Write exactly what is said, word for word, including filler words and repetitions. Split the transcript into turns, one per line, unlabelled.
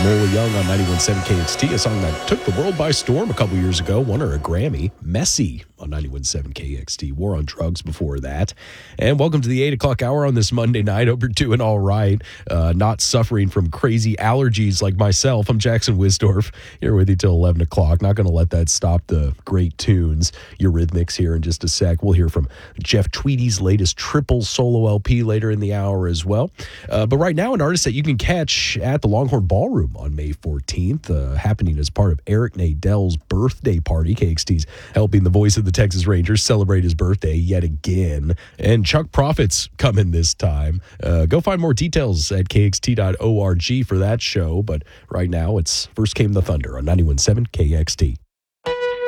Nola Young on ninety-one point seven K X T, a song that took the world by storm a couple years ago, won her a Grammy. Messy on ninety-one point seven K X T, War on Drugs before that. And welcome to the eight o'clock hour on this Monday night. Hope you're doing all right, uh, not suffering from crazy allergies like myself. I'm Jackson Wisdorf, here with you till eleven o'clock. Not going to let that stop the great tunes, Eurythmics, here in just a sec. We'll hear from Jeff Tweedy's latest triple solo L P later in the hour as well. Uh, but right now, an artist that you can catch at the Longhorn Ballroom on May fourteenth, uh, happening as part of Eric Nadell's birthday party. K X T's helping the voice of the Texas Rangers celebrate his birthday yet again. And Chuck Prophet's coming this time. Uh, go find more details at K X T dot org for that show. But right now, it's First Came the Thunder on ninety-one point seven K X T.